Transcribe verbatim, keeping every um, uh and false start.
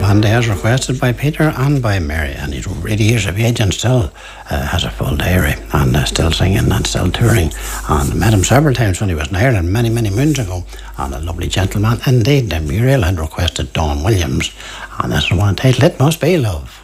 Band as requested by Peter and by Mary, and he really is a page and still uh, has a full diary and uh, still singing and still touring. And I met him several times when he was in Ireland many, many moons ago, and a lovely gentleman indeed. And Muriel had requested Dawn Williams, and this is one title, It Must Be Love.